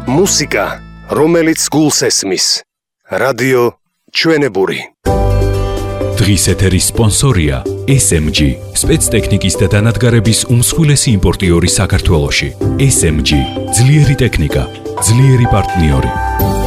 მუსიკა, რომელიც გულს ესმის. რადიო ჩვენებური. დღის ეთერის სპონსორია SMG, სპეცტექნიკის და დანადგარების უმსხვილესი იმპორტიორი საქართველოში. SMG, ძლიერი ტექნიკა, ძლიერი პარტნიორი.